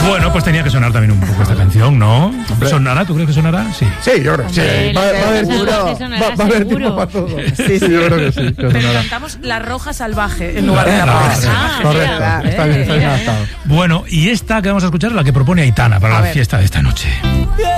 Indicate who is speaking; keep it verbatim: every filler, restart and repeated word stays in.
Speaker 1: Bueno, pues tenía que sonar también un poco esta canción, ¿no?
Speaker 2: Hombre.
Speaker 1: ¿Sonará? ¿Tú crees que sonará? Sí.
Speaker 2: Sí, yo creo que sí.
Speaker 3: Hombre,
Speaker 2: Va, va a haber
Speaker 3: seguro.
Speaker 2: tiempo-
Speaker 3: Que sonará,
Speaker 2: va- va a haber
Speaker 3: seguro.
Speaker 2: tiempo para todo. Sí, sí, yo creo que sí. que
Speaker 4: Pero
Speaker 2: sonará.
Speaker 4: cantamos La Roja Salvaje en lugar de La
Speaker 1: Ah,
Speaker 4: Pobre
Speaker 1: sí.
Speaker 4: Salvaje.
Speaker 2: Correcto,
Speaker 3: mira,
Speaker 2: está bien, está bien
Speaker 3: mira,
Speaker 2: adaptado.
Speaker 1: Bueno, y esta que vamos a escuchar es la que propone Aitana para
Speaker 4: A
Speaker 1: la
Speaker 4: ver.
Speaker 1: fiesta de esta noche.